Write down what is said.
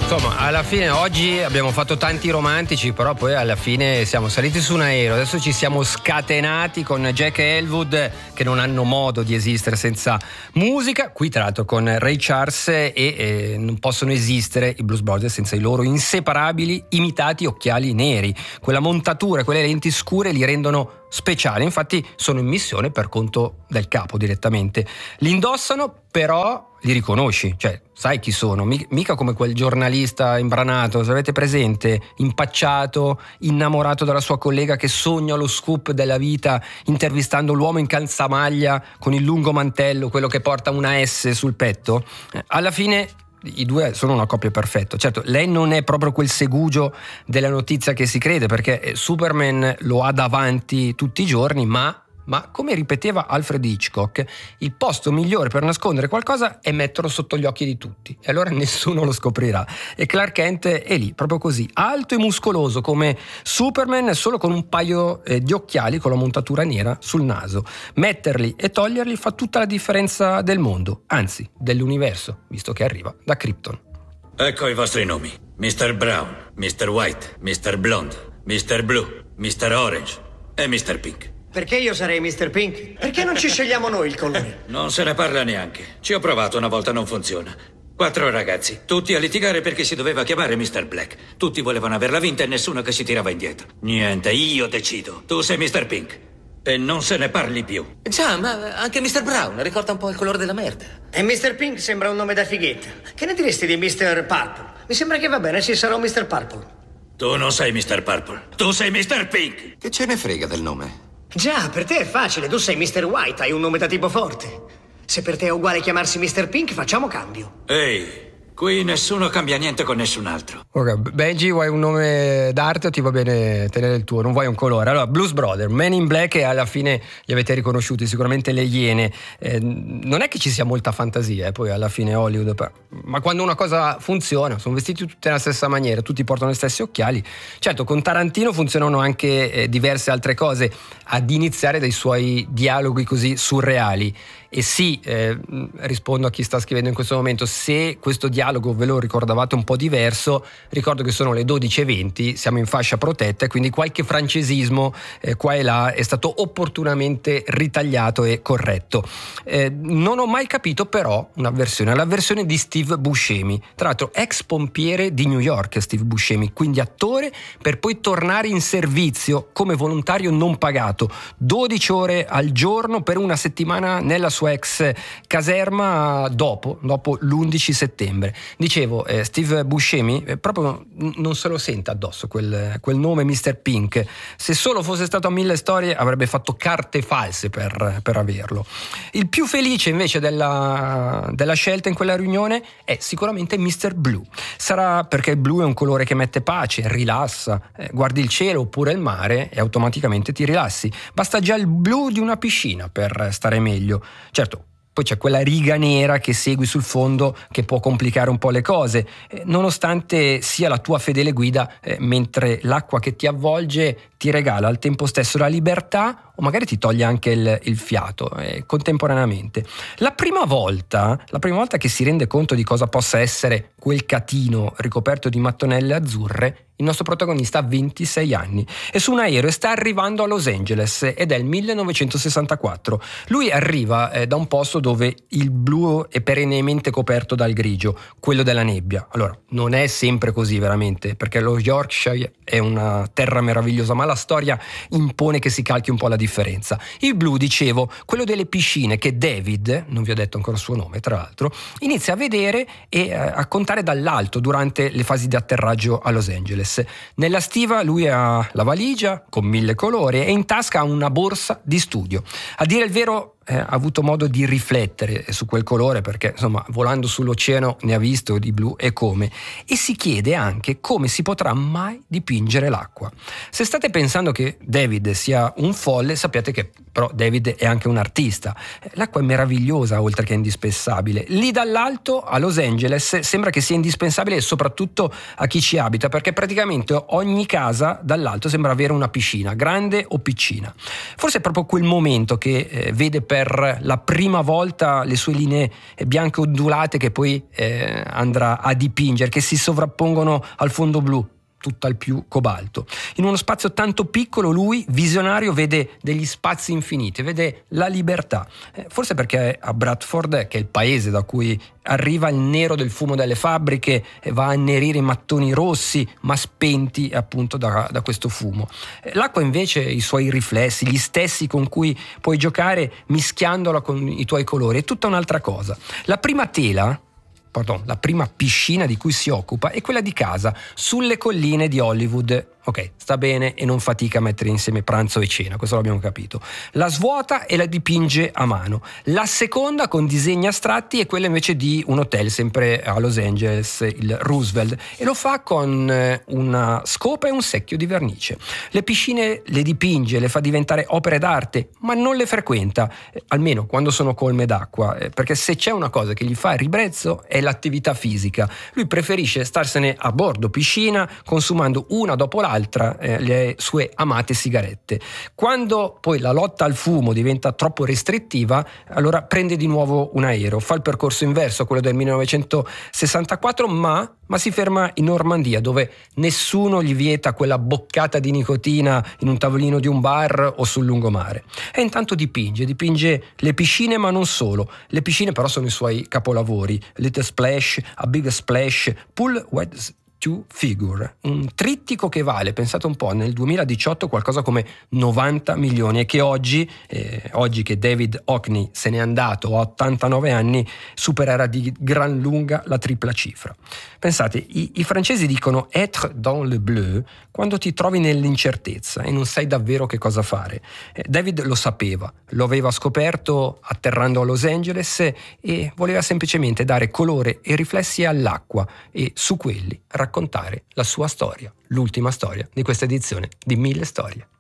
Insomma, alla fine oggi abbiamo fatto tanti romantici, però poi alla fine siamo saliti su un aereo, adesso ci siamo scatenati con Jack e Elwood, che non hanno modo di esistere senza musica, qui tra l'altro con Ray Charles, e non possono esistere i Blues Brothers senza i loro inseparabili imitati occhiali neri. Quella montatura, quelle lenti scure li rendono speciali, infatti sono in missione per conto del capo direttamente. Li indossano, però li riconosci, cioè sai chi sono, mica come quel giornalista imbranato, se avete presente, impacciato, innamorato della sua collega che sogna lo scoop della vita intervistando l'uomo in calzamaglia con il lungo mantello, quello che porta una S sul petto. Alla fine i due sono una coppia perfetta. Certo, lei non è proprio quel segugio della notizia che si crede, perché Superman lo ha davanti tutti i giorni, ma come ripeteva Alfred Hitchcock, il posto migliore per nascondere qualcosa è metterlo sotto gli occhi di tutti, e allora nessuno lo scoprirà. E Clark Kent è lì, proprio così, alto e muscoloso come Superman, solo con un paio di occhiali con la montatura nera sul naso. Metterli e toglierli fa tutta la differenza del mondo, anzi dell'universo, visto che arriva da Krypton. Ecco i vostri nomi: Mr. Brown, Mr. White, Mr. Blonde, Mr. Blue, Mr. Orange e Mr. Pink. Perché io sarei Mr. Pink? Perché non ci scegliamo noi il colore? Non se ne parla neanche. Ci ho provato una volta, non funziona. 4 ragazzi, tutti a litigare perché si doveva chiamare Mr. Black. Tutti volevano averla vinta e nessuno che si tirava indietro. Niente, io decido. Tu sei Mr. Pink. E non se ne parli più. Già, ma anche Mr. Brown ricorda un po' il colore della merda. E Mr. Pink sembra un nome da fighetta. Che ne diresti di Mr. Purple? Mi sembra che va bene, sì, sarò Mr. Purple. Tu non sei Mr. Purple. Tu sei Mr. Pink. Che ce ne frega del nome? Già, per te è facile, tu sei Mr. White, hai un nome da tipo forte. Se per te è uguale chiamarsi Mr. Pink, facciamo cambio. Ehi, qui nessuno cambia niente con nessun altro. Ok, Benji, vuoi un nome d'arte o ti va bene tenere il tuo? Non vuoi un colore? Allora, Blues Brothers, Men in Black, e alla fine li avete riconosciuti, sicuramente le Iene. Non è che ci sia molta fantasia, poi alla fine Hollywood, ma quando una cosa funziona, sono vestiti tutti nella stessa maniera, tutti portano gli stessi occhiali. Certo, con Tarantino funzionano anche diverse altre cose, ad iniziare dai suoi dialoghi così surreali. E sì, rispondo a chi sta scrivendo in questo momento, se questo dialogo ve lo ricordavate un po' diverso, ricordo che sono le 12:20, siamo in fascia protetta e quindi qualche francesismo qua e là è stato opportunamente ritagliato e corretto. Non ho mai capito però la versione di Steve Buscemi, tra l'altro ex pompiere di New York Steve Buscemi, quindi attore per poi tornare in servizio come volontario non pagato, 12 ore al giorno per una settimana nella sua ex caserma dopo l'11 settembre. Dicevo, Steve Buscemi proprio non se lo sente addosso quel nome Mr. Pink. Se solo fosse stato a 1000 storie avrebbe fatto carte false per averlo. Il più felice invece della scelta in quella riunione è sicuramente Mr. Blue. Sarà perché il blu è un colore che mette pace, rilassa, guardi il cielo oppure il mare e automaticamente ti rilassi. Basta già il blu di una piscina per stare meglio. Certo, poi c'è quella riga nera che segui sul fondo che può complicare un po' le cose, nonostante sia la tua fedele guida, mentre l'acqua che ti avvolge ti regala al tempo stesso la libertà o magari ti toglie anche il fiato contemporaneamente. La prima volta che si rende conto di cosa possa essere quel catino ricoperto di mattonelle azzurre, il nostro protagonista ha 26 anni, è su un aereo e sta arrivando a Los Angeles ed è il 1964. Lui arriva da un posto dove il blu è perennemente coperto dal grigio, quello della nebbia. Allora, non è sempre così veramente, perché lo Yorkshire è una terra meravigliosa, ma la storia impone che si calchi un po' la differenza. Il blu, dicevo, quello delle piscine che David, non vi ho detto ancora il suo nome tra l'altro, inizia a vedere e a contare dall'alto durante le fasi di atterraggio a Los Angeles. Nella stiva lui ha la valigia con 1000 colori e in tasca ha una borsa di studio. A dire il vero, ha avuto modo di riflettere su quel colore perché insomma volando sull'oceano ne ha visto di blu e come, e si chiede anche come si potrà mai dipingere l'acqua. Se state pensando che David sia un folle, sappiate che però David è anche un artista. L'acqua è meravigliosa oltre che indispensabile. Lì dall'alto a Los Angeles sembra che sia indispensabile soprattutto a chi ci abita, perché praticamente ogni casa dall'alto sembra avere una piscina, grande o piccina. Forse è proprio quel momento che vede per per la prima volta le sue linee bianche ondulate che poi andrà a dipingere, che si sovrappongono al fondo blu, tutt'al più cobalto. In uno spazio tanto piccolo lui, visionario, vede degli spazi infiniti, vede la libertà. Forse perché a Bradford, che è il paese da cui arriva il nero del fumo delle fabbriche, va a annerire i mattoni rossi, ma spenti appunto da questo fumo. L'acqua invece, i suoi riflessi, gli stessi con cui puoi giocare mischiandola con i tuoi colori, è tutta un'altra cosa. La prima piscina di cui si occupa è quella di casa, sulle colline di Hollywood. Ok, sta bene e non fatica a mettere insieme pranzo e cena, questo l'abbiamo capito. La svuota e la dipinge a mano. La seconda, con disegni astratti, è quella invece di un hotel sempre a Los Angeles, il Roosevelt, e lo fa con una scopa e un secchio di vernice. Le piscine le dipinge, le fa diventare opere d'arte, ma non le frequenta, almeno quando sono colme d'acqua, perché se c'è una cosa che gli fa ribrezzo è l'attività fisica. Lui preferisce starsene a bordo piscina, consumando una dopo l'altra le sue amate sigarette. Quando poi la lotta al fumo diventa troppo restrittiva, allora prende di nuovo un aereo, fa il percorso inverso a quello del 1964, ma si ferma in Normandia, dove nessuno gli vieta quella boccata di nicotina in un tavolino di un bar o sul lungomare. E intanto dipinge le piscine, ma non solo. Le piscine però sono i suoi capolavori: Little Splash, A Big Splash, Pool Wet Two Figure, un trittico che vale, pensate un po', nel 2018 qualcosa come 90 milioni e che oggi che David Hockney se n'è andato a 89 anni, supererà di gran lunga la tripla cifra. Pensate, i francesi dicono être dans le bleu quando ti trovi nell'incertezza e non sai davvero che cosa fare. David lo sapeva, lo aveva scoperto atterrando a Los Angeles e voleva semplicemente dare colore e riflessi all'acqua e su quelli raccontare la sua storia, l'ultima storia di questa edizione di 1000 storie.